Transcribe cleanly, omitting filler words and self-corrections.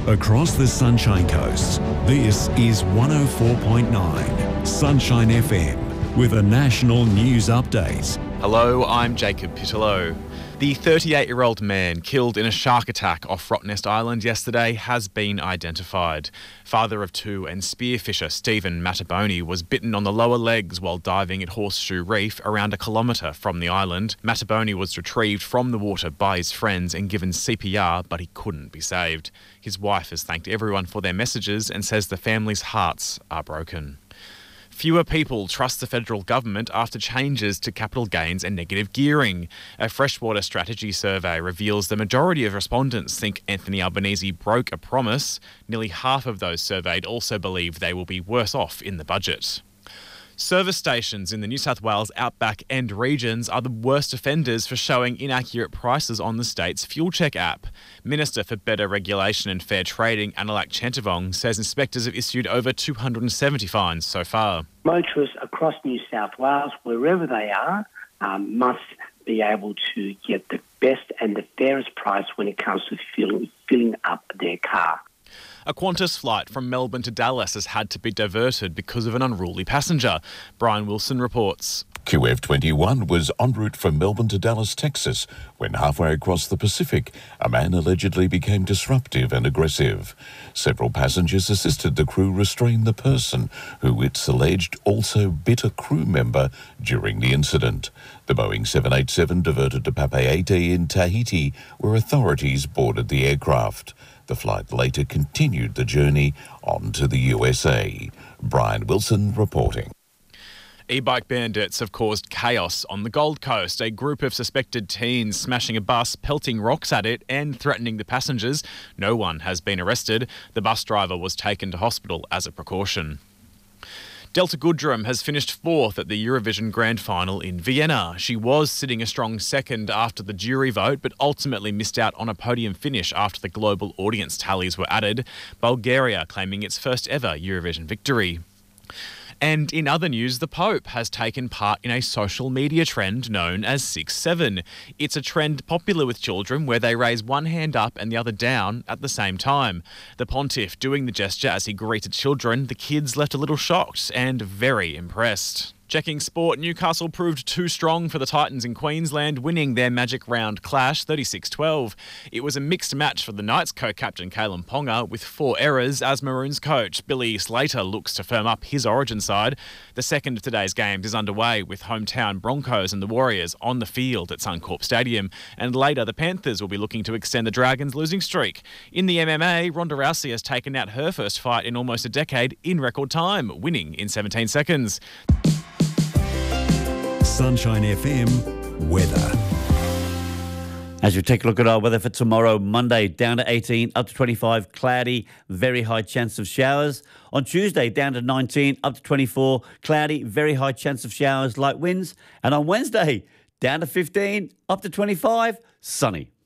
Across the Sunshine Coast, this is 104.9 Sunshine FM with a national news update. Hello, I'm Jacob Pittello. The 38-year-old man killed in a shark attack off Rottnest Island yesterday has been identified. Father of two and spearfisher Stephen Mattaboni was bitten on the lower legs while diving at Horseshoe Reef around a kilometre from the island. Mattaboni was retrieved from the water by his friends and given CPR, but he couldn't be saved. His wife has thanked everyone for their messages and says the family's hearts are broken. Fewer people trust the federal government after changes to capital gains and negative gearing. A freshwater strategy survey reveals the majority of respondents think Anthony Albanese broke a promise. Nearly half of those surveyed also believe they will be worse off in the budget. Service stations in the New South Wales outback and regions are the worst offenders for showing inaccurate prices on the state's Fuel Check app. Minister for Better Regulation and Fair Trading, Anilak Chantavong, says inspectors have issued over 270 fines so far. Motorists across New South Wales, wherever they are, must be able to get the best and the fairest price when it comes to filling up their car. A Qantas flight from Melbourne to Dallas has had to be diverted because of an unruly passenger. Brian Wilson reports. QF21 was en route from Melbourne to Dallas, Texas, when halfway across the Pacific, a man allegedly became disruptive and aggressive. Several passengers assisted the crew restrain the person, who it's alleged also bit a crew member during the incident. The Boeing 787 diverted to Papeete in Tahiti, where authorities boarded the aircraft. The flight later continued the journey on to the USA. Brian Wilson reporting. E-bike bandits have caused chaos on the Gold Coast. A group of suspected teens smashing a bus, pelting rocks at it and threatening the passengers. No one has been arrested. The bus driver was taken to hospital as a precaution. Delta Goodrem has finished fourth at the Eurovision Grand Final in Vienna. She was sitting a strong second after the jury vote, but ultimately missed out on a podium finish after the global audience tallies were added. Bulgaria claiming its first ever Eurovision victory. And in other news, the Pope has taken part in a social media trend known as 6-7. It's a trend popular with children where they raise one hand up and the other down at the same time. The pontiff doing the gesture as he greeted children, the kids left a little shocked and very impressed. Checking sport, Newcastle proved too strong for the Titans in Queensland, winning their magic round clash 36-12. It was a mixed match for the Knights co-captain Kalen Ponga with 4 errors as Maroons coach Billy Slater looks to firm up his origin side. The second of today's games is underway with hometown Broncos and the Warriors on the field at Suncorp Stadium, and later the Panthers will be looking to extend the Dragons' losing streak. In the MMA, Ronda Rousey has taken out her first fight in almost a decade in record time, winning in 17 seconds. Sunshine FM weather. As we take a look at our weather for tomorrow, Monday, down to 18, up to 25, cloudy, very high chance of showers. On Tuesday, down to 19, up to 24, cloudy, very high chance of showers, light winds. And on Wednesday, down to 15, up to 25, sunny.